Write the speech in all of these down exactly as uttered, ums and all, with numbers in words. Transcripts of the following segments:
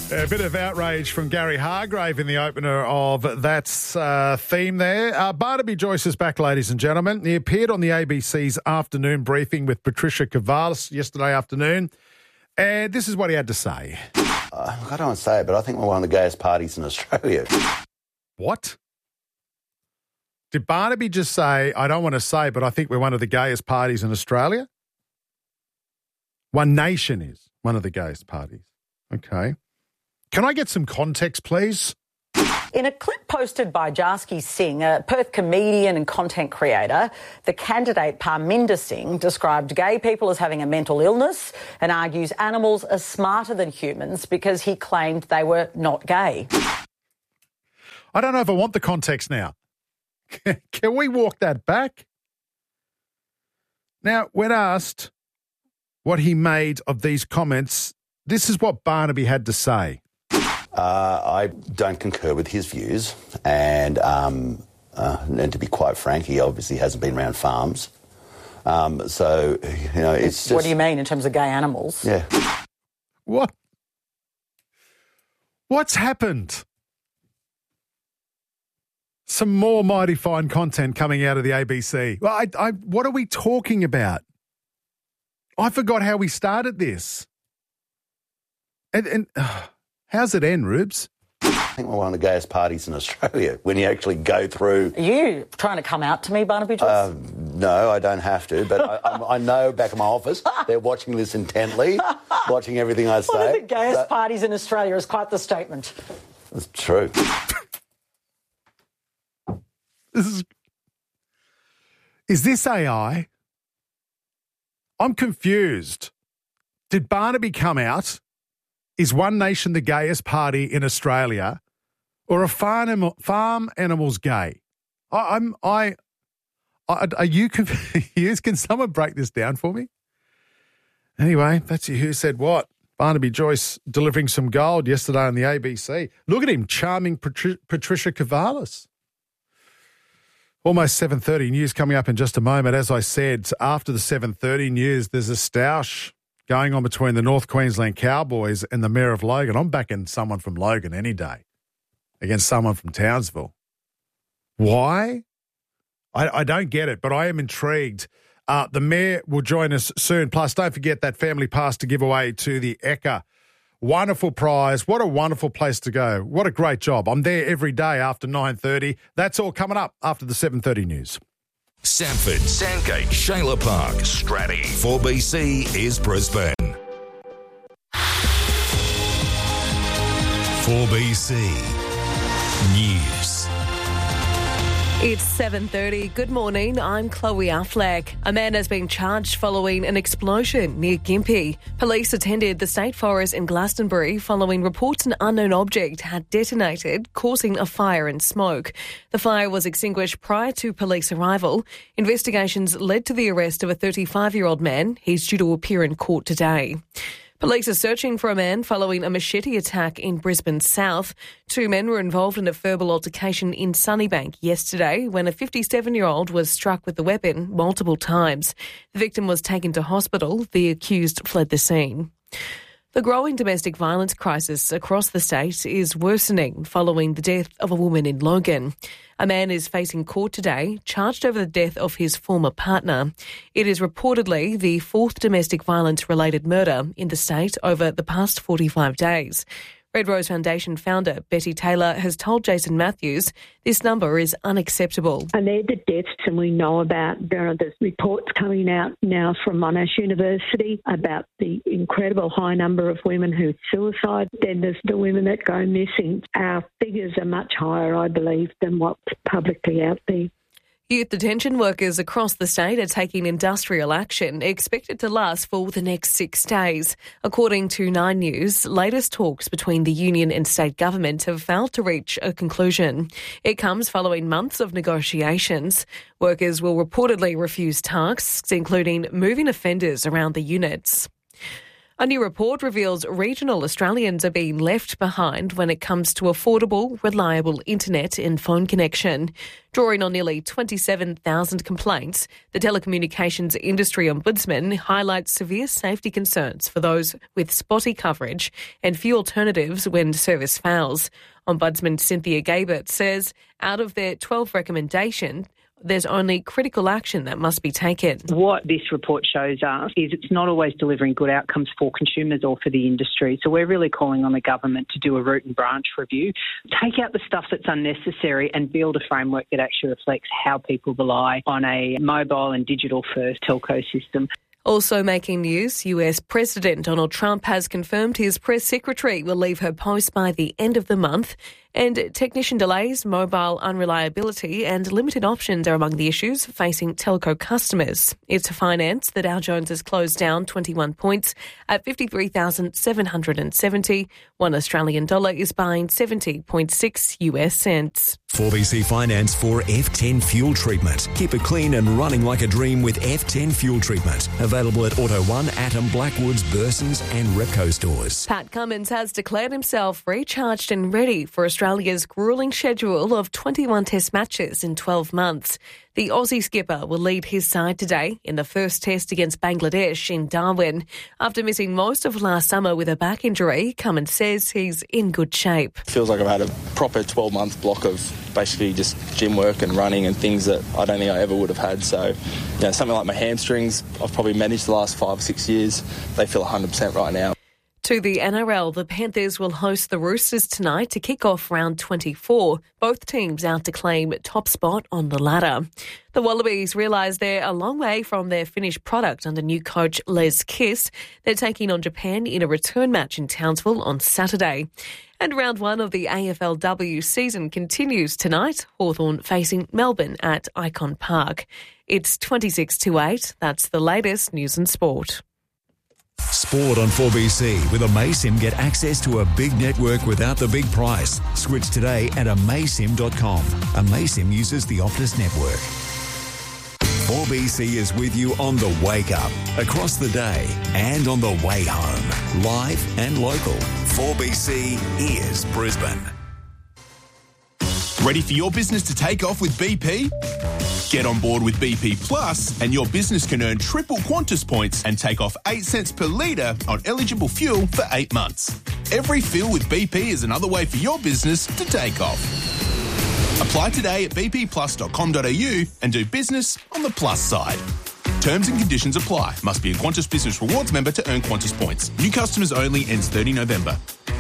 A bit of outrage from Gary Hargrave in the opener of that uh, theme there. Uh, Barnaby Joyce is back, ladies and gentlemen. He appeared on the A B C's afternoon briefing with Patricia Cavalis yesterday afternoon, and this is what he had to say. Uh, I don't want to say it, but I think we're one of the gayest parties in Australia. What? Did Barnaby just say, I don't want to say, but I think we're one of the gayest parties in Australia? One Nation is one of the gayest parties. Okay. Can I get some context, please? In a clip posted by Jaski Singh, a Perth comedian and content creator, the candidate Parminder Singh described gay people as having a mental illness and argues animals are smarter than humans because he claimed they were not gay. I don't know if I want the context now. Can we walk that back? Now, when asked what he made of these comments, this is what Barnaby had to say. Uh, I don't concur with his views, and um, uh, and to be quite frank, he obviously hasn't been around farms. Um, so, you know, it's just... What do you mean in terms of gay animals? Yeah. What? What's happened? Some more mighty fine content coming out of the A B C. Well, I, I, what are we talking about? I forgot how we started this. And... and uh, how's it end, Rubes? I think we're one of the gayest parties in Australia when you actually go through... Are you trying to come out to me, Barnaby Joyce? Uh, no, I don't have to, but I, I, I know back in my office they're watching this intently, watching everything I say. One of the gayest so, parties in Australia is quite the statement. It's true. This is... Is this A I? I'm confused. Did Barnaby come out? Is One Nation the gayest party in Australia, or are farm, animal, farm animals gay? I, I'm I, I. Are you confused? Can someone break this down for me? Anyway, that's who said what. Barnaby Joyce delivering some gold yesterday on the A B C. Look at him, charming Patri- Patricia Cavalis. Almost seven thirty news coming up in just a moment. As I said, after the seven thirty news, there's a stoush going on between the North Queensland Cowboys and the Mayor of Logan. I'm backing someone from Logan any day against someone from Townsville. Why? I, I don't get it, but I am intrigued. Uh, the Mayor will join us soon. Plus, don't forget that family pass to give away to the Ekka. Wonderful prize. What a wonderful place to go. What a great job. I'm there every day after nine thirty. That's all coming up after the seven thirty news. Sanford, Sandgate, Shayla Park, Stratty. four B C is Brisbane. four B C News. It's seven thirty. Good morning. I'm Chloe Affleck. A man has been charged following an explosion near Gympie. Police attended the State Forest in Glastonbury following reports an unknown object had detonated, causing a fire and smoke. The fire was extinguished prior to police arrival. Investigations led to the arrest of a thirty-five-year-old man. He's due to appear in court today. Police are searching for a man following a machete attack in Brisbane South. Two men were involved in a verbal altercation in Sunnybank yesterday when a fifty-seven-year-old was struck with the weapon multiple times. The victim was taken to hospital. The accused fled the scene. The growing domestic violence crisis across the state is worsening following the death of a woman in Logan. A man is facing court today, charged over the death of his former partner. It is reportedly the fourth domestic violence-related murder in the state over the past forty-five days. Red Rose Foundation founder Betty Taylor has told Jason Matthews this number is unacceptable. And they're the deaths, and we know about, there are the reports coming out now from Monash University about the incredible high number of women who suicide. Then there's the women that go missing. Our figures are much higher, I believe, than what's publicly out there. Youth detention workers across the state are taking industrial action, expected to last for the next six days. According to Nine News, latest talks between the union and state government have failed to reach a conclusion. It comes following months of negotiations. Workers will reportedly refuse tasks, including moving offenders around the units. A new report reveals regional Australians are being left behind when it comes to affordable, reliable internet and phone connection. Drawing on nearly twenty-seven thousand complaints, the Telecommunications Industry Ombudsman highlights severe safety concerns for those with spotty coverage and few alternatives when service fails. Ombudsman Cynthia Gabert says out of their twelve recommendations, there's only critical action that must be taken. What this report shows us is it's not always delivering good outcomes for consumers or for the industry. So we're really calling on the government to do a root and branch review, take out the stuff that's unnecessary and build a framework that actually reflects how people rely on a mobile and digital first telco system. Also making news, U S President Donald Trump has confirmed his press secretary will leave her post by the end of the month. And technician delays, mobile unreliability and limited options are among the issues facing telco customers. It's finance. The Dow Jones has closed down twenty-one points at fifty-three thousand seven hundred seventy. One Australian dollar is buying seventy point six U S cents. four B C Finance for F ten Fuel Treatment. Keep it clean and running like a dream with F ten Fuel Treatment. Available at Auto one, Atom, Blackwoods, Bursons and Repco stores. Pat Cummins has declared himself recharged and ready for Australia. Australia's gruelling schedule of twenty-one test matches in twelve months. The Aussie skipper will lead his side today in the first test against Bangladesh in Darwin. After missing most of last summer with a back injury, Cummins says he's in good shape. Feels like I've had a proper twelve-month block of basically just gym work and running and things that I don't think I ever would have had. So, you know, something like my hamstrings, I've probably managed the last five or six years. They feel one hundred percent right now. To the N R L, the Panthers will host the Roosters tonight to kick off round twenty-four. Both teams out to claim top spot on the ladder. The Wallabies realise they're a long way from their finished product under new coach Les Kiss. They're taking on Japan in a return match in Townsville on Saturday. And round one of the A F L W season continues tonight. Hawthorn facing Melbourne at Icon Park. It's twenty-six to eight. That's the latest news and sport. Sport on four B C. With Amaysim, get access to a big network without the big price. Switch today at amaysim dot com. Amaysim uses the Optus network. four B C is with you on the wake up, across the day and on the way home. Live and local. four B C is Brisbane. Ready for your business to take off with B P? Get on board with B P Plus and your business can earn triple Qantas points and take off eight cents per litre on eligible fuel for eight months. Every fill with B P is another way for your business to take off. Apply today at b p plus dot com dot a u and do business on the plus side. Terms and conditions apply. Must be a Qantas Business Rewards member to earn Qantas points. New customers only, ends thirtieth of November.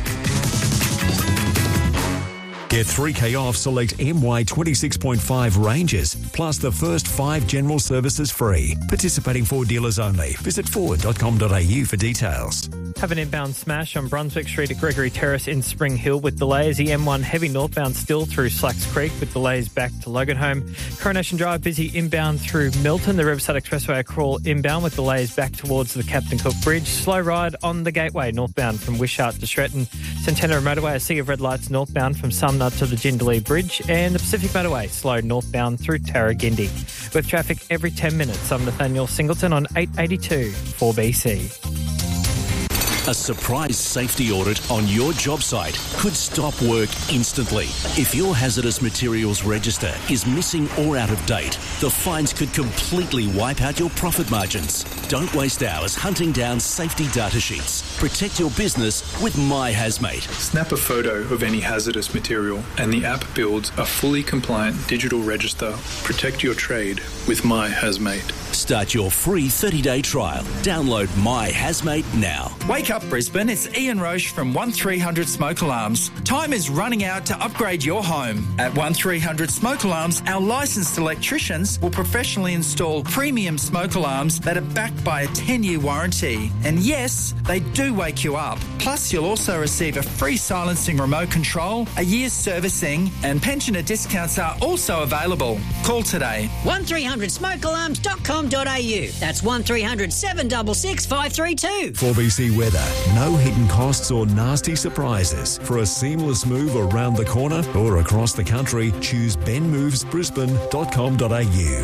Get three K off select M Y twenty-six point five ranges, plus the first five general services free. Participating Ford dealers only. Visit ford dot com dot a u for details. Have an inbound smash on Brunswick Street at Gregory Terrace in Spring Hill with delays. The M one heavy northbound still through Slacks Creek with delays back to Loganholme. Coronation Drive busy inbound through Milton. The Riverside Expressway a crawl inbound with delays back towards the Captain Cook Bridge. Slow ride on the Gateway northbound from Wishart to Stretton. Centenary Motorway a sea of red lights northbound from Sumner to the Jindalee Bridge. And the Pacific Motorway slow northbound through Tarragindi. With traffic every ten minutes, I'm Nathaniel Singleton on eight eighty-two four B C. A surprise safety audit on your job site could stop work instantly. If your hazardous materials register is missing or out of date, the fines could completely wipe out your profit margins. Don't waste hours hunting down safety data sheets. Protect your business with My Hazmate. Snap a photo of any hazardous material and the app builds a fully compliant digital register. Protect your trade with My Hazmate. Start your free thirty-day trial. Download My Hazmate now. Wake up, Brisbane. It's Ian Roche from one three hundred Smoke Alarms. Time is running out to upgrade your home. At one three hundred Smoke Alarms, our licensed electricians will professionally install premium smoke alarms that are backed by a ten-year warranty. And yes, they do wake you up. Plus, you'll also receive a free silencing remote control, a year's servicing, and pensioner discounts are also available. Call today. one three hundred smoke alarms dot com dot a u. That's one three hundred seven six six five three two. four B C weather. No hidden costs or nasty surprises. For a seamless move around the corner or across the country, choose ben moves brisbane dot com dot a u.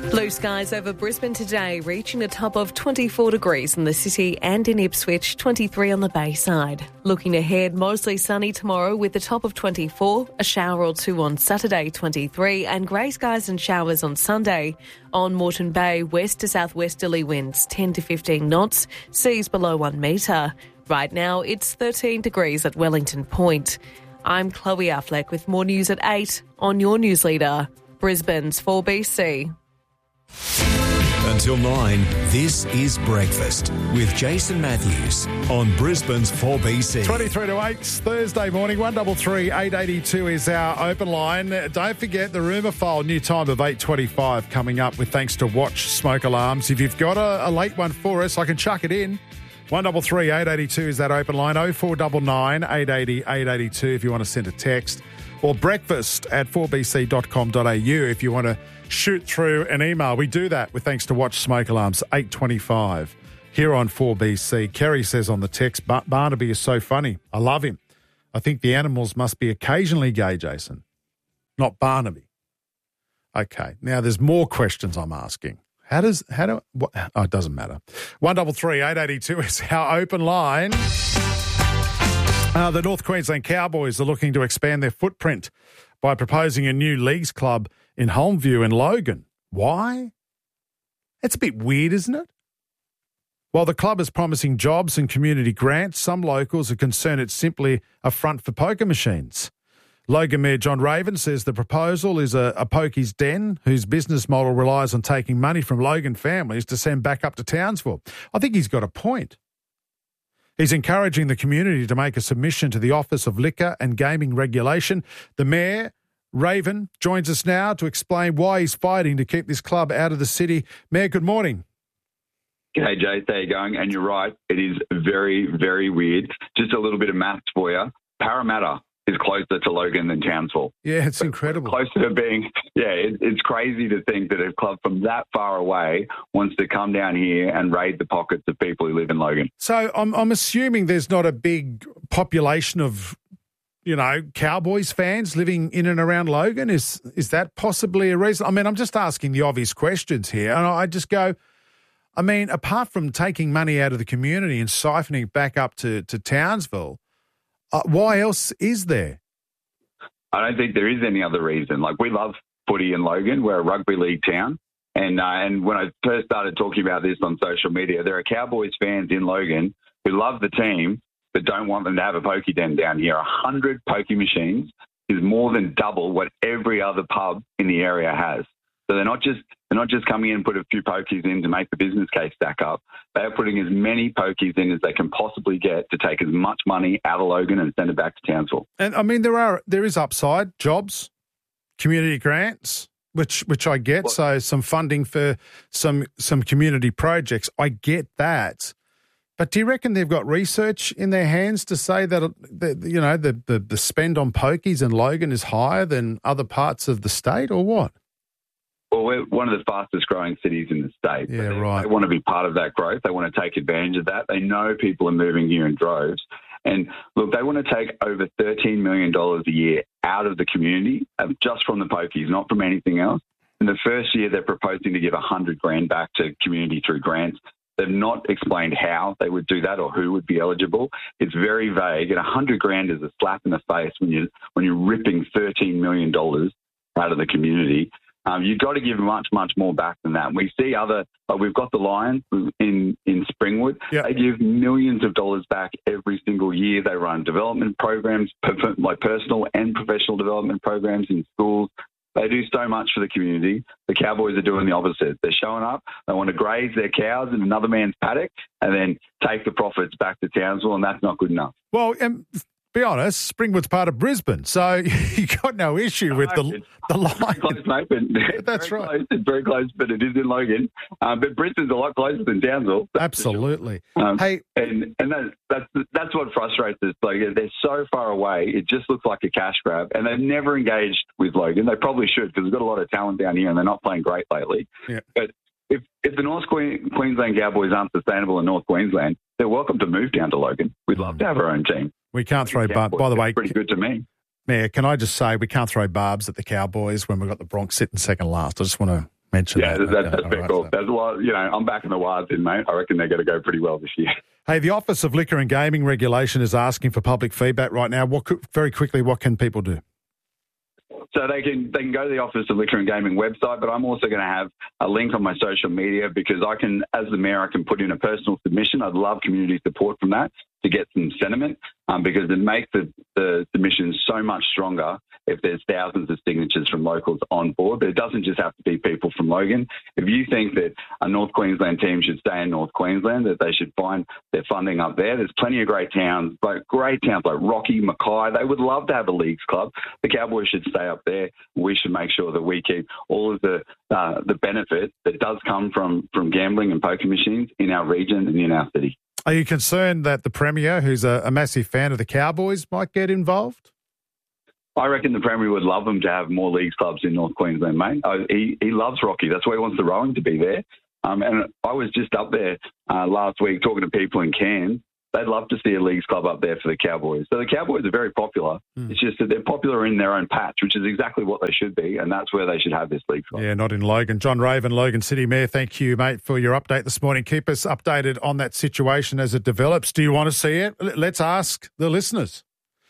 Blue skies over Brisbane today, reaching a top of twenty-four degrees in the city and in Ipswich, twenty-three on the Bayside. Looking ahead, mostly sunny tomorrow with a top of twenty-four, a shower or two on Saturday, twenty-three, and grey skies and showers on Sunday. On Moreton Bay, west to southwesterly winds, ten to fifteen knots, seas below one metre. Right now, it's thirteen degrees at Wellington Point. I'm Chloe Affleck with more news at eight on your news leader, Brisbane's four B C. Until nine, this is Breakfast with Jason Matthews on Brisbane's four B C. twenty-three to eight, Thursday morning, one three three, eight eight two is our open line. Don't forget the rumour file, new time of eight twenty-five coming up with thanks to Watch Smoke Alarms. If you've got a, a late one for us, I can chuck it in. one three three, eight eight two is that open line, oh four nine nine, eight eight zero, eight eight two if you want to send a text, or breakfast at four b c dot com dot a u if you want to shoot through an email. We do that with thanks to Watch Smoke Alarms, eight twenty-five here on four B C. Kerry says on the text, Bar- Barnaby is so funny. I love him. I think the animals must be occasionally gay, Jason. Not Barnaby. Okay, now there's more questions I'm asking. How does, how do, what, oh, it doesn't matter. one three three, eight eight two is our open line. Uh, the North Queensland Cowboys are looking to expand their footprint by proposing a new leagues club in Holmview and Logan. Why? It's a bit weird, isn't it? While the club is promising jobs and community grants, some locals are concerned it's simply a front for poker machines. Logan Mayor John Raven says the proposal is a, a pokies den whose business model relies on taking money from Logan families to send back up to Townsville. I think he's got a point. He's encouraging the community to make a submission to the Office of Liquor and Gaming Regulation. The Mayor, Raven, joins us now to explain why he's fighting to keep this club out of the city. Mayor, good morning. G'day, Jace. How you going? And you're right, it is very, very weird. Just a little bit of maths for you. Parramatta is closer to Logan than Townsville. Yeah, it's incredible. Closer to being, yeah, it, it's crazy to think that a club from that far away wants to come down here and raid the pockets of people who live in Logan. So I'm, I'm assuming there's not a big population of, you know, Cowboys fans living in and around Logan. Is is that possibly a reason? I mean, I'm just asking the obvious questions here. And I just go, I mean, apart from taking money out of the community and siphoning it back up to, to Townsville, uh, why else is there? I don't think there is any other reason. Like, we love footy in Logan. We're a rugby league town. And, uh, and when I first started talking about this on social media, there are Cowboys fans in Logan who love the team but don't want them to have a pokey den down here. A hundred pokey machines is more than double what every other pub in the area has. So they're not just they're not just coming in and put a few pokies in to make the business case stack up. They are putting as many pokies in as they can possibly get to take as much money out of Logan and send it back to Townsville. And I mean, there are there is upside, jobs, community grants, which which I get. Well, so some funding for some some community projects. I get that. But do you reckon they've got research in their hands to say that, that you know, the, the, the spend on pokies in Logan is higher than other parts of the state, or what? Well, we're one of the fastest growing cities in the state. Yeah, they, right. They want to be part of that growth. They want to take advantage of that. They know people are moving here in droves. And look, they want to take over thirteen million dollars a year out of the community, just from the pokies, not from anything else. In the first year, they're proposing to give one hundred grand back to community through grants. They've not explained how they would do that or who would be eligible. It's very vague. And one hundred grand is a slap in the face when you're, when you're ripping thirteen million dollars out of the community. Um, you've got to give much, much more back than that. We see other, like we've got the Lions in, in Springwood. Yep. They give millions of dollars back every single year. They run development programs, like personal and professional development programs in schools. They do so much for the community. The Cowboys are doing the opposite. They're showing up. They want to graze their cows in another man's paddock and then take the profits back to Townsville, and that's not good enough. Well, um, be honest, Springwood's part of Brisbane, so you got no issue no, with the the line. Close, mate, but that's very right. Close. It's very close, but it is in Logan. Um, but Brisbane's a lot closer than Townsville. Absolutely. Sure. Um, hey, and and that, that's that's what frustrates us. Like, they're so far away, it just looks like a cash grab, and they've never engaged with Logan. They probably should, because we've got a lot of talent down here, and they're not playing great lately. Yeah. But if if the North Queen, Queensland Cowboys aren't sustainable in North Queensland, they're welcome to move down to Logan. We'd love to have our own team. We can't throw barbs. By the way, pretty good to me. Mayor, can I just say we can't throw barbs at the Cowboys when we've got the Bronx sitting second last. I just want to mention yeah, that. that, Okay, that's all very right, cool. so- That's why, you know, I'm backing the Wards in, mate. I reckon they're going to go pretty well this year. Hey, the Office of Liquor and Gaming Regulation is asking for public feedback right now. What could, very quickly, what can people do? So they can they can go to the Office of Liquor and Gaming website, but I'm also going to have a link on my social media because I can, as the Mayor, I can put in a personal submission. I'd love community support from that to get some sentiment um, because it makes the, the submission so much stronger if there's thousands of signatures from locals on board. But it doesn't just have to be people from Logan. If you think that a North Queensland team should stay in North Queensland, that they should find their funding up there, there's plenty of great towns, like great towns like Rocky, Mackay. They would love to have a leagues club. The Cowboys should stay up there. We should make sure that we keep all of the uh, the benefit that does come from, from gambling and poker machines in our region and in our city. Are you concerned that the Premier, who's a, a massive fan of the Cowboys, might get involved? I reckon the Premier would love them to have more leagues clubs in North Queensland, mate. Uh, he, he loves Rocky. That's why he wants the rowing to be there. Um, and I was just up there uh, last week talking to people in Cairns. They'd love to see a leagues club up there for the Cowboys. So the Cowboys are very popular. Mm. It's just that they're popular in their own patch, which is exactly what they should be, and that's where they should have this leagues club. Yeah, not in Logan. John Raven, Logan City Mayor, thank you, mate, for your update this morning. Keep us updated on that situation as it develops. Do you want to see it? Let's ask the listeners.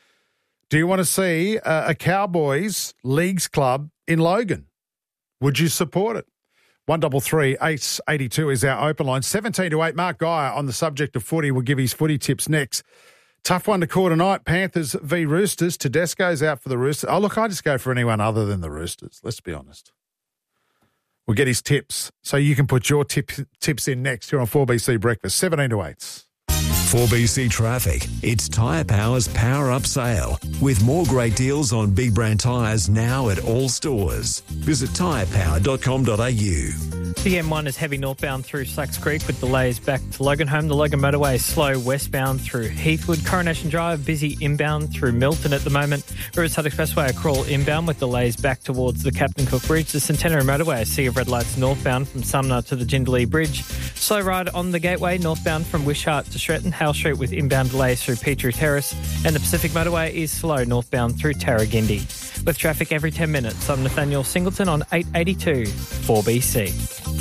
Do you want to see a, a Cowboys leagues club in Logan? Would you support it? one double three eight eighty two is our open line. seventeen to eight. Mark Geyer on the subject of footy will give his footy tips next. Tough one to call tonight. Panthers v Roosters. Tedesco's out for the Roosters. Oh, look, I just go for anyone other than the Roosters. Let's be honest. We'll get his tips so you can put your tip, tips in next here on four B C Breakfast. seventeen to eight. four B C Traffic. It's Tyre Power's Power Up Sale with more great deals on big brand tyres now at all stores. Visit tyre power dot com dot a u. The M one is heavy northbound through Slacks Creek with delays back to Loganholme. The Logan Motorway is slow westbound through Heathwood. Coronation Drive busy inbound through Milton at the moment. Riverside Expressway a crawl inbound with delays back towards the Captain Cook Bridge. The Centenary Motorway a sea of red lights northbound from Sumner to the Jindalee Bridge. Slow ride on the Gateway northbound from Wishart to Stretton. Hale Street with inbound delays through Petrie Terrace. And the Pacific Motorway is slow northbound through Tarragindi. With traffic every ten minutes, I'm Nathaniel Singleton on eight eighty-two four B C.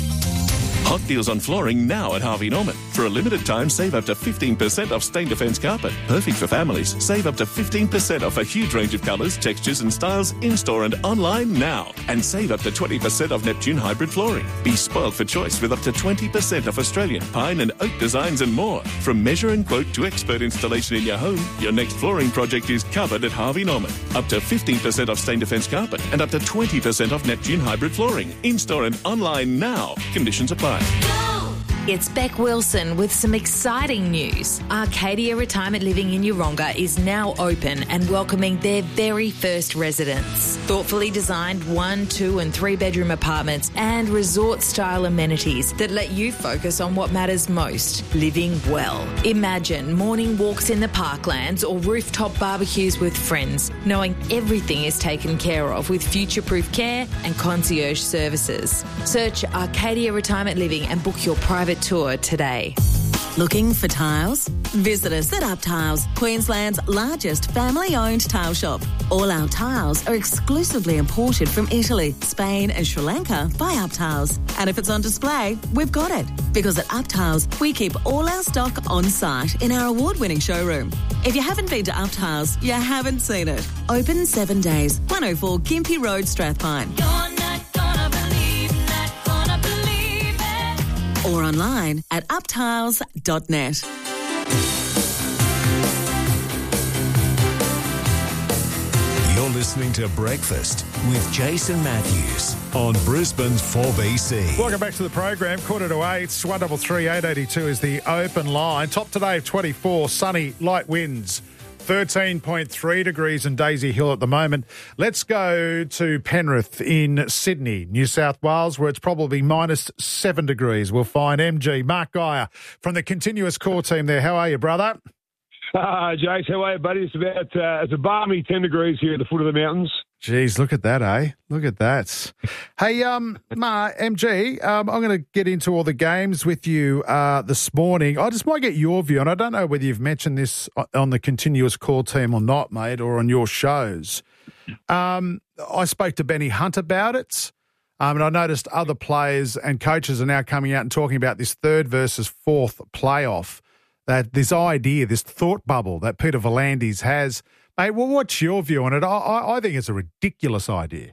Hot deals on flooring now at Harvey Norman. For a limited time, save up to fifteen percent off Stain Defence carpet. Perfect for families. Save up to fifteen percent off a huge range of colours, textures and styles in-store and online now. And save up to twenty percent off Neptune hybrid flooring. Be spoiled for choice with up to twenty percent off Australian pine and oak designs and more. From measure and quote to expert installation in your home, your next flooring project is covered at Harvey Norman. Up to fifteen percent off Stain Defence carpet and up to twenty percent off Neptune hybrid flooring. In-store and online now. Conditions apply. It's Beck Wilson with some exciting news. Arcadia Retirement Living in Yeronga is now open and welcoming their very first residents. Thoughtfully designed one, two and three bedroom apartments and resort-style amenities that let you focus on what matters most, living well. Imagine morning walks in the parklands or rooftop barbecues with friends, knowing everything is taken care of with future-proof care and concierge services. Search Arcadia Retirement Living and book your private tour today. Looking for tiles? Visit us at Up Tiles, Queensland's largest family-owned tile shop. All our tiles are exclusively imported from Italy, Spain and Sri Lanka by Up Tiles. And if it's on display, we've got it. Because at Up Tiles, we keep all our stock on site in our award-winning showroom. If you haven't been to Up Tiles, you haven't seen it. Open seven days, one oh four Gympie Road, Strathpine. Or online at up tiles dot net. You're listening to Breakfast with Jason Matthews on Brisbane's four B C. Welcome back to the program. Quarter to eight. one double three eight eighty two is the open line. Top today of twenty-four. Sunny, light winds. thirteen point three degrees in Daisy Hill at the moment. Let's go to Penrith in Sydney, New South Wales, where it's probably minus seven degrees. We'll find M G, Mark Geyer, from the continuous core team there. How are you, brother? Uh, Jace, how are you, buddy? It's about uh, it's a balmy ten degrees here at the foot of the mountains. Geez, look at that, eh? Look at that. Hey, um, Ma, M G, um, I'm going to get into all the games with you uh, this morning. I just might get your view, and I don't know whether you've mentioned this on the continuous call team or not, mate, or on your shows. Um, I spoke to Benny Hunt about it. Um, and I noticed other players and coaches are now coming out and talking about this third versus fourth playoff, that this idea, this thought bubble that Peter V'landys has. Mate, well, what's your view on it? I, I, I think it's a ridiculous idea.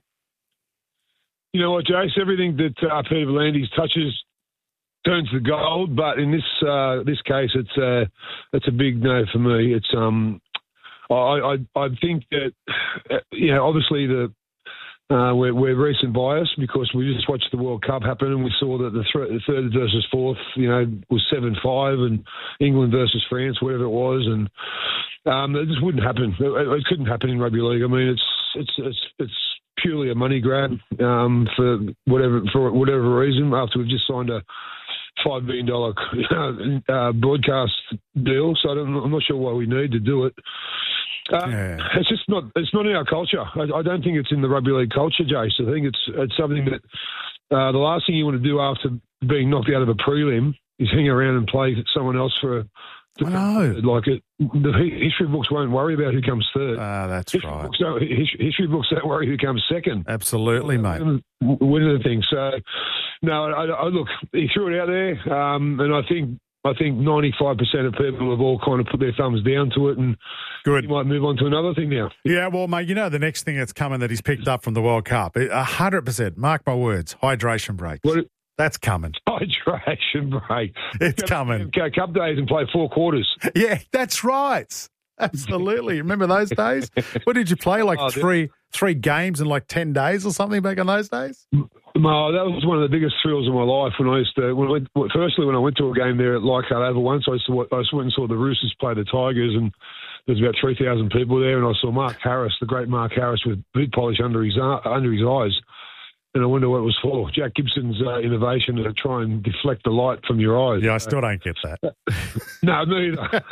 You know what, Jace? Everything that uh, Peter V'landys touches turns to gold, but in this uh, this case, it's a it's a big no for me. It's um, I I, I think that uh, you know, obviously the uh, we're, we're recent bias because we just watched the World Cup happen and we saw that the, th- the third versus fourth, you know, was seven five, and England versus France, whatever it was, and um, it just wouldn't happen. It, it couldn't happen in rugby league. I mean, it's it's it's it's purely a money grab um, for whatever for whatever reason. After we've just signed a five billion dollar uh, broadcast deal, so I don't, I'm not sure why we need to do it. Uh, yeah. It's just not. It's not in our culture. I, I don't think it's in the rugby league culture, Jace. I think it's it's something that uh, the last thing you want to do after being knocked out of a prelim is hang around and play someone else for. A, I know. Like it, the history books won't worry about who comes third. Ah, uh, that's history right. Books don't, history books don't worry who comes second. Absolutely, mate. One of the things. So, no, I, I, look, he threw it out there, um, and I think I think ninety-five percent of people have all kind of put their thumbs down to it, and good. You might move on to another thing now. Yeah, well, mate, you know the next thing that's coming that he's picked up from the World Cup, a hundred percent. Mark my words, hydration breaks. What? That's coming. Hydration break. It's coming. Go cup days and play four quarters. Yeah, that's right. Absolutely. Remember those days? What did you play? Like oh, three three games in like ten days or something back in those days? No, that was one of the biggest thrills of my life when I used to. When I went, firstly, when I went to a game there at Leichhardt Oval once, I, used to, I went and saw the Roosters play the Tigers, and there was about three thousand people there, and I saw Mark Harris, the great Mark Harris, with boot polish under his under his eyes. And I wonder what it was for. Jack Gibson's uh, innovation to try and deflect the light from your eyes. Yeah, I still don't get that. No, me either.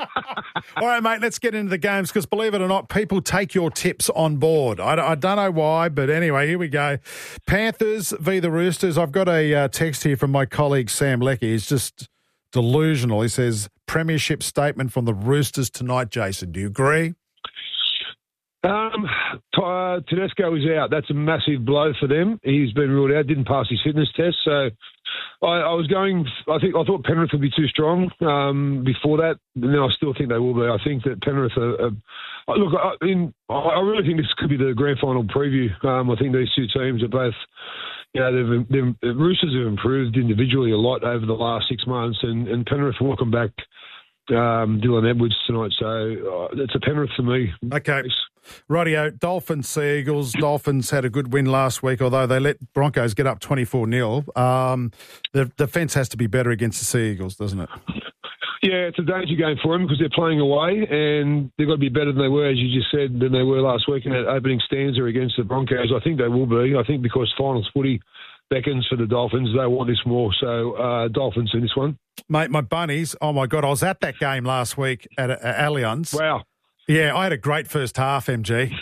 All right, mate, let's get into the games because, believe it or not, people take your tips on board. I, I don't know why, but anyway, here we go. Panthers v. the Roosters. I've got a uh, text here from my colleague Sam Leckie. He's just delusional. He says, premiership statement from the Roosters tonight, Jason. Do you agree? Um, uh, Tedesco is out. That's a massive blow for them. He's been ruled out. Didn't pass his fitness test. So I, I was going. I think I thought Penrith would be too strong um, before that. Now I still think they will be. I think that Penrith are. are look, I, in, I really think this could be the grand final preview. Um, I think these two teams are both. You know, they've, they've, the Roosters have improved individually a lot over the last six months, and, and Penrith welcome back um, Dylan Edwards tonight. So uh, it's a Penrith for me. Okay. Rightio, Dolphins, Sea Eagles. Dolphins had a good win last week, although they let Broncos get up twenty-four nil. Um, the defence has to be better against the Sea Eagles, doesn't it? Yeah, it's a danger game for them because they're playing away and they've got to be better than they were, as you just said, than they were last week in that opening stanza against the Broncos. I think they will be. I think because finals footy beckons for the Dolphins, they want this more. So, uh, Dolphins in this one. Mate, my bunnies, oh my God, I was at that game last week at, at Allianz. Wow. Yeah, I had a great first half, M G.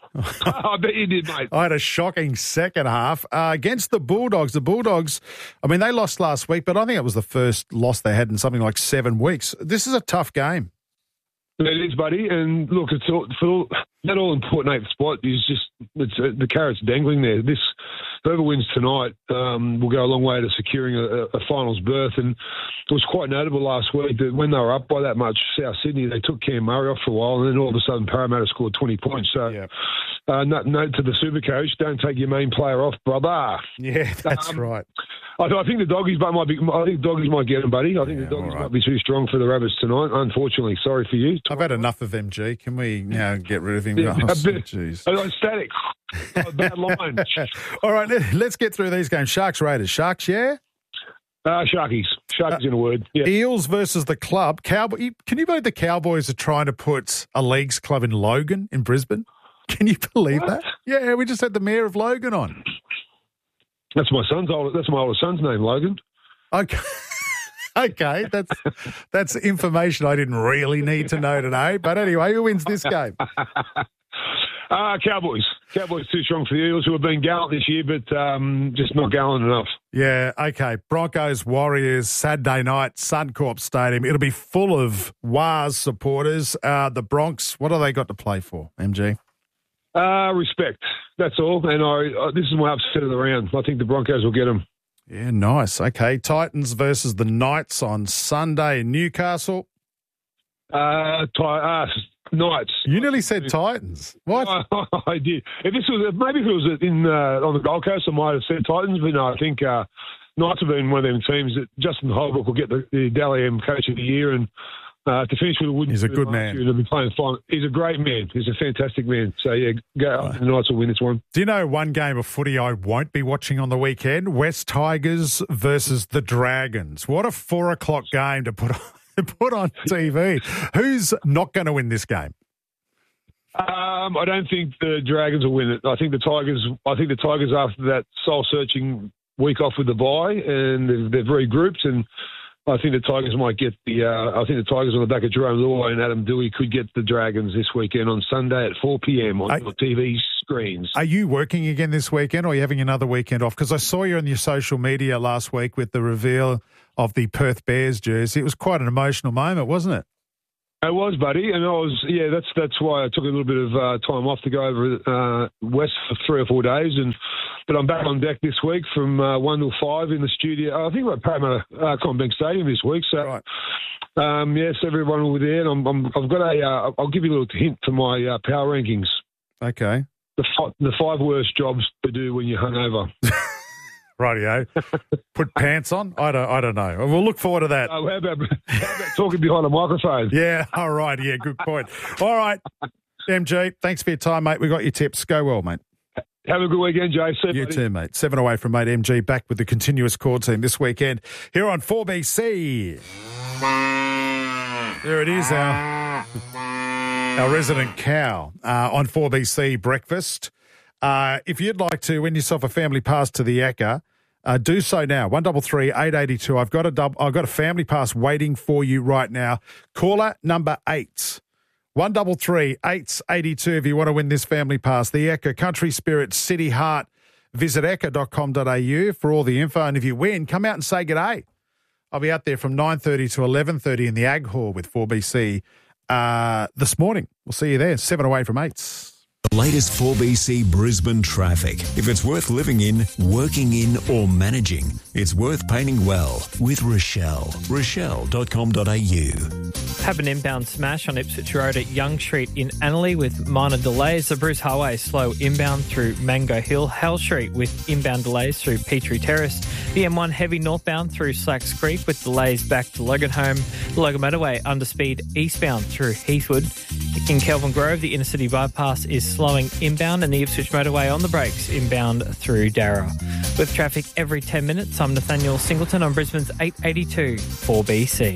I bet you did, mate. I had a shocking second half uh, against the Bulldogs. The Bulldogs, I mean, they lost last week, but I think it was the first loss they had in something like seven weeks. This is a tough game. It is, buddy. And look, it's all, for that all important eighth spot is just it's, uh, the carrot's dangling there. This whoever wins tonight um, will go a long way to securing a, a finals berth. And it was quite notable last week that when they were up by that much, South Sydney, they took Cam Murray off for a while, and then all of a sudden Parramatta scored twenty points. So, yeah. uh, note, note to the Supercoach: don't take your main player off, brother. Yeah, that's um, right. I, I think the doggies might be. I think the doggies might get them, buddy. I think yeah, the doggies right. might be too strong for the Rabbits tonight. Unfortunately, sorry for you. I've had enough of M G. Can we now get rid of him? Yeah, oh, jeez. Oh, static. Oh, bad line. All right, let, let's get through these games. Sharks Raiders. Sharks, yeah. Uh, Sharkies. Sharkies uh, in a word. Yeah. Eels versus the club. Cowboy. Can you believe the Cowboys are trying to put a leagues club in Logan in Brisbane? Can you believe what? that? Yeah, we just had the mayor of Logan on. That's my son's old. That's my oldest son's name, Logan. Okay. Okay, that's that's information I didn't really need to know today. But anyway, who wins this game? Uh, Cowboys. Cowboys too strong for the Eels, who have been gallant this year, but um, just not gallant enough. Yeah, okay. Broncos, Warriors, Saturday night, Suncorp Stadium. It'll be full of W A R S supporters. Uh, the Bronx, what have they got to play for, M G? Uh, respect. That's all. And I, uh, this is my upset of the round. I think the Broncos will get them. Yeah, nice. Okay, Titans versus the Knights on Sunday in Newcastle. Uh, ti- uh Knights. You nearly said Titans. What? I, I did. If this was maybe if it was in uh, on the Gold Coast, I might have said Titans. But no, I think uh, Knights have been one of them teams that Justin Holbrook will get the, the Dally M Coach of the Year, and uh, to finish with a wooden. He's a good man. Year, be playing fine. He's a great man. He's a fantastic man. So yeah, go. The Knights will win this one. Do you know one game of footy I won't be watching on the weekend? West Tigers versus the Dragons. What a four o'clock game to put on. Put on T V. Who's not going to win this game? Um, I don't think the Dragons will win it. I think the Tigers. I think the Tigers, after that soul-searching week off with the bye, and they've, they've regrouped, and I think the Tigers might get the. Uh, I think the Tigers on the back of Jerome Luai and Adam Dewey could get the Dragons this weekend on Sunday at four p.m. on your T V screens. Are you working again this weekend, or are you having another weekend off? Because I saw you on your social media last week with the reveal of the Perth Bears jersey. It was quite an emotional moment, wasn't it? It was, buddy, and I was. Yeah, that's that's why I took a little bit of uh, time off to go over uh, west for three or four days, and but I'm back on deck this week from uh, one till five in the studio. I think we're at Parramatta uh, Combank Stadium this week, so. Right. Um, yes, everyone will be there. And I'm, I'm, I've got a. Uh, I'll give you a little hint for my uh, power rankings. Okay. The fi- the five worst jobs to do when you're hungover. Rightio. Put pants on? I don't. I don't know. We'll look forward to that. Oh, how about, how about talking behind a microphone? Yeah. All right. Yeah. Good point. All right, M G. Thanks for your time, mate. We got your tips. Go well, mate. Have a good weekend, Jay. See you buddy. too, mate. Seven away from mate M G. Back with the continuous core team this weekend here on four B C. There it is, our, our resident cow uh, on four B C breakfast. Uh, if you'd like to win yourself a family pass to the Ekka, uh, do so now. One double three eight eighty two. I've got a dub, I've got a family pass waiting for you right now. Caller number eight. One double three eight eighty two. If you want to win this family pass, the Ekka Country Spirit City Heart. Visit ekka dot com dot a u for all the info. And if you win, come out and say g'day. I'll be out there from nine thirty to eleven thirty in the Ag Hall with four B C uh, this morning. We'll see you there. Seven away from eights. The latest four B C Brisbane traffic. If it's worth living in, working in or managing, it's worth painting well with Rochelle. rochelle dot com dot a u. Have an inbound smash on Ipswich Road at Young Street in Annerley with minor delays. The Bruce Highway slow inbound through Mango Hill. Hell Street with inbound delays through Petrie Terrace. The M one heavy northbound through Slacks Creek with delays back to Logan Home. The Logan Motorway underspeed eastbound through Heathwood. In Kelvin Grove, the inner city bypass is slowing inbound and the Ipswich Motorway on the brakes inbound through Darra. With traffic every ten minutes, I'm Nathaniel Singleton on Brisbane's eight eighty-two four B C.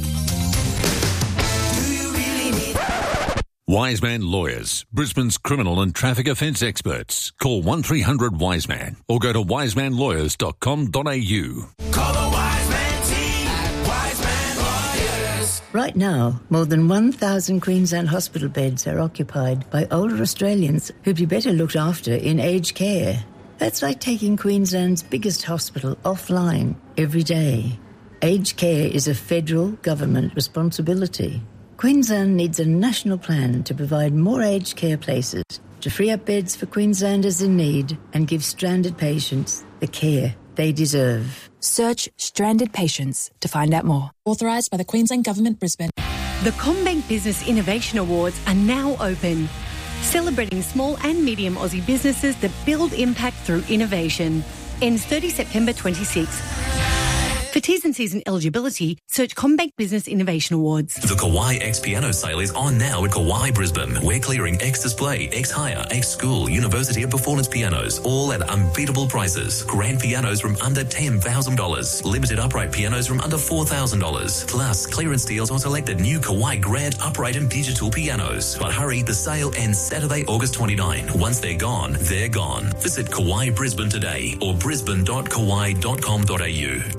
Wiseman Lawyers, Brisbane's criminal and traffic offence experts. Call one three hundred Wiseman or go to wiseman lawyers dot com dot a u. Call the Wiseman team at Wiseman Lawyers. Right now, more than one thousand Queensland hospital beds are occupied by older Australians who'd be better looked after in aged care. That's like taking Queensland's biggest hospital offline every day. Aged care is a federal government responsibility. Queensland needs a national plan to provide more aged care places, to free up beds for Queenslanders in need and give stranded patients the care they deserve. Search Stranded Patients to find out more. Authorised by the Queensland Government, Brisbane. The CommBank Business Innovation Awards are now open, celebrating small and medium Aussie businesses that build impact through innovation. Ends thirtieth September twenty-sixth. For T's and C's and eligibility, search CommBank Business Innovation Awards. The Kawai X Piano sale is on now at Kawai Brisbane. We're clearing X Display, X Hire, X School, University of Performance pianos, all at unbeatable prices. Grand pianos from under ten thousand dollars. Limited upright pianos from under four thousand dollars. Plus, clearance deals on selected new Kawai Grand upright and digital pianos. But hurry, the sale ends Saturday, August twenty-ninth. Once they're gone, they're gone. Visit Kawai Brisbane today or brisbane dot kawai dot com dot a u. The Kawai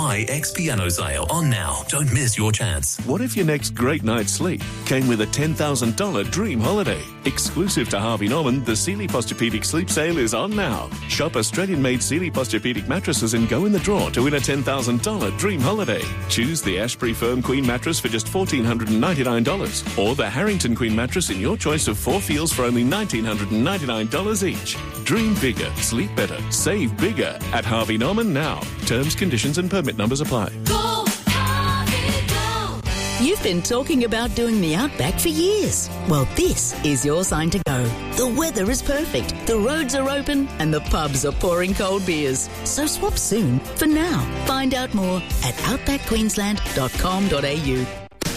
My Ex Piano Sale on now. Don't miss your chance. What if your next great night's sleep came with a ten thousand dollars dream holiday? Exclusive to Harvey Norman, the Sealy Posturepedic Sleep Sale is on now. Shop Australian-made Sealy Posturepedic mattresses and go in the draw to win a ten thousand dollars dream holiday. Choose the Ashbury Firm Queen mattress for just one thousand four hundred ninety-nine dollars or the Harrington Queen mattress in your choice of four feels for only one thousand nine hundred ninety-nine dollars each. Dream bigger, sleep better, save bigger at Harvey Norman now. Terms, conditions and permit numbers apply. Go, Harvey, go. You've been talking about doing the Outback for years. Well, this is your sign to go. The weather is perfect, the roads are open and the pubs are pouring cold beers. So swap soon. For now, find out more at outback queensland dot com dot a u.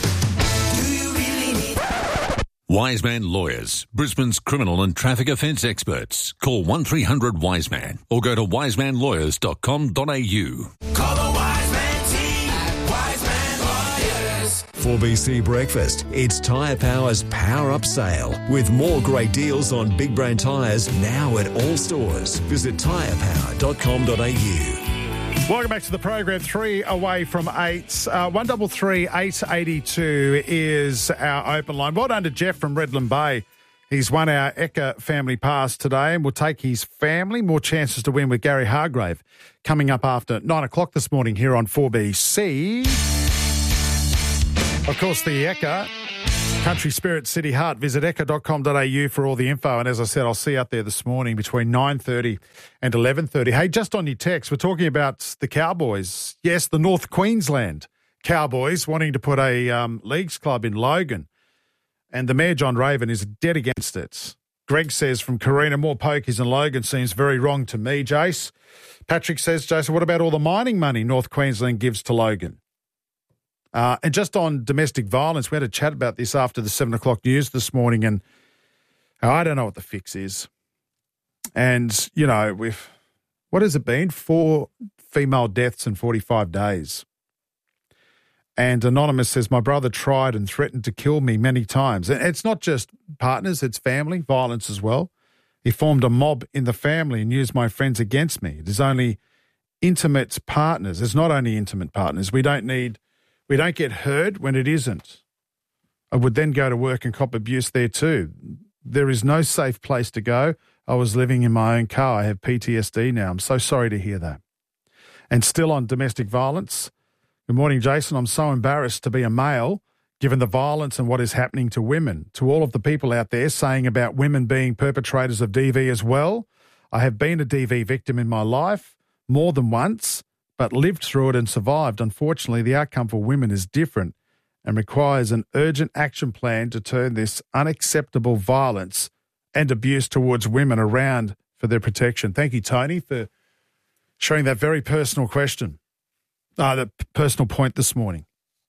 Wiseman Lawyers, Brisbane's criminal and traffic offence experts. Call one three hundred Wiseman or go to wiseman lawyers dot com dot a u. Call the Wiseman team at Wiseman Lawyers. four B C Breakfast. It's Tyre Power's Power Up Sale with more great deals on big brand tyres now at all stores. Visit tyre power dot com dot a u. Welcome back to the program. Three away from eight. Uh, one double three eight eighty two is our open line. Well done to Jeff from Redland Bay. He's won our Ekka Family Pass today and will take his family. More chances to win with Gary Hargrave coming up after nine o'clock this morning here on four B C. Of course, the Ekka Country Spirit City Heart. Visit ekka dot com dot a u for all the info. And as I said, I'll see you out there this morning between nine thirty and eleven thirty. Hey, just on your text, we're talking about the Cowboys. Yes, the North Queensland Cowboys wanting to put a um, leagues club in Logan. And the Mayor, John Raven, is dead against it. Greg says from Carina, more pokies in Logan seems very wrong to me, Jace. Patrick says, Jason, what about all the mining money North Queensland gives to Logan? Uh, and just on domestic violence, we had a chat about this after the seven o'clock news this morning, and I don't know what the fix is. And, you know, we've, what has it been? Four female deaths in forty-five days. And Anonymous says, my brother tried and threatened to kill me many times. And it's not just partners, it's family violence as well. He formed a mob in the family and used my friends against me. It is only intimate partners. It's not only intimate partners. We don't need... We don't get heard when it isn't. I would then go to work and cop abuse there too. There is no safe place to go. I was living in my own car. I have P T S D now. I'm so sorry to hear that. And still on domestic violence. Good morning, Jason. I'm so embarrassed to be a male, given the violence and what is happening to women. To all of the people out there saying about women being perpetrators of D V as well, I have been a D V victim in my life more than once, but lived through it and survived. Unfortunately, the outcome for women is different and requires an urgent action plan to turn this unacceptable violence and abuse towards women around for their protection. Thank you, Tony, for sharing that very personal question, uh, that personal point this morning.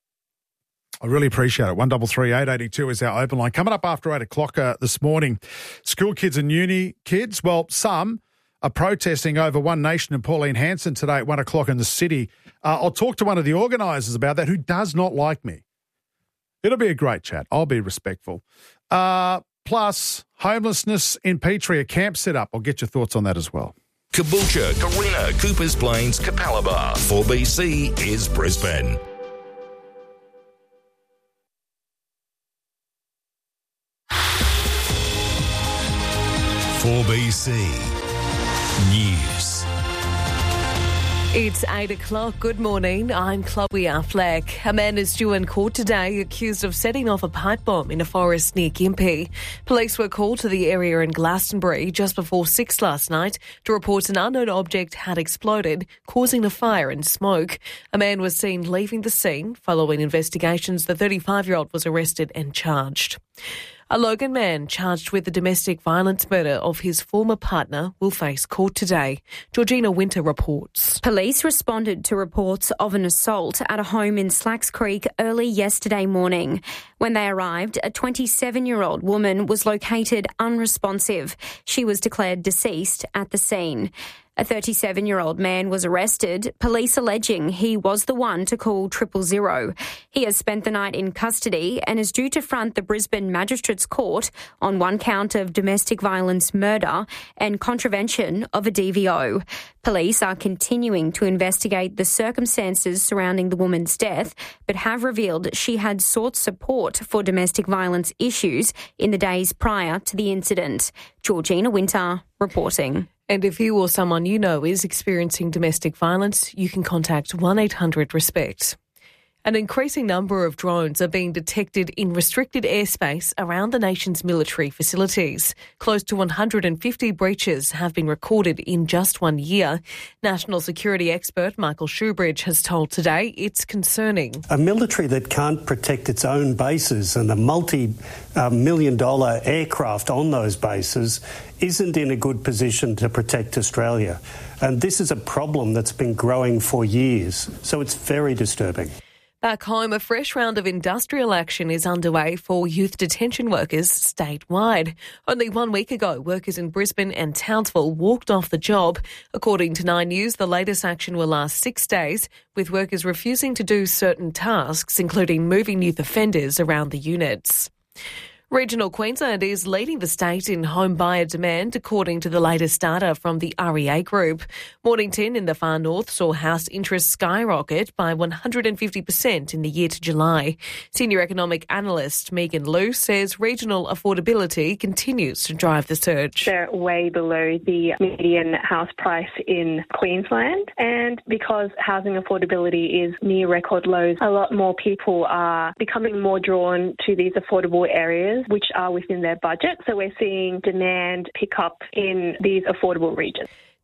I really appreciate it. one double three eight eighty two is our open line. Coming up after eight o'clock uh, this morning, school kids and uni kids, well, some are protesting over One Nation and Pauline Hanson today at one o'clock in the city. Uh, I'll talk to one of the organisers about that who does not like me. It'll be a great chat. I'll be respectful. Uh, plus, homelessness in Petrie, a camp set up. I'll get your thoughts on that as well. Caboolture, Carina, Coopers Plains, Capalaba. four B C is Brisbane. four B C News. It's eight o'clock. Good morning. I'm Chloe Affleck. A man is due in court today accused of setting off a pipe bomb in a forest near Gympie. Police were called to the area in Glastonbury just before six last night to report an unknown object had exploded, causing a fire and smoke. A man was seen leaving the scene. Following investigations, the thirty-five-year-old was arrested and charged. A Logan man charged with the domestic violence murder of his former partner will face court today. Georgina Winter reports. Police responded to reports of an assault at a home in Slacks Creek early yesterday morning. When they arrived, a twenty-seven-year-old woman was located unresponsive. She was declared deceased at the scene. A thirty-seven-year-old man was arrested, police alleging he was the one to call triple zero. He has spent the night in custody and is due to front the Brisbane Magistrates Court on one count of domestic violence murder and contravention of a D V O. Police are continuing to investigate the circumstances surrounding the woman's death, but have revealed she had sought support for domestic violence issues in the days prior to the incident. Georgina Winter reporting. And if you or someone you know is experiencing domestic violence, you can contact one eight hundred RESPECT. An increasing number of drones are being detected in restricted airspace around the nation's military facilities. Close to one hundred fifty breaches have been recorded in just one year. National security expert Michael Shoebridge has told Today it's concerning. A military that can't protect its own bases and the multi-million dollar aircraft on those bases isn't in a good position to protect Australia. And this is a problem that's been growing for years, so it's very disturbing. Back home, a fresh round of industrial action is underway for youth detention workers statewide. Only one week ago, workers in Brisbane and Townsville walked off the job. According to Nine News, the latest action will last six days, with workers refusing to do certain tasks, including moving youth offenders around the units. Regional Queensland is leading the state in home buyer demand, according to the latest data from the R E A Group. Mornington in the far north saw house interest skyrocket by one hundred fifty percent in the year to July. Senior economic analyst Megan Luce says regional affordability continues to drive the surge. They're way below the median house price in Queensland, and because housing affordability is near record lows, a lot more people are becoming more drawn to these affordable areas which are within their budget. So we're seeing demand pick up in these affordable regions.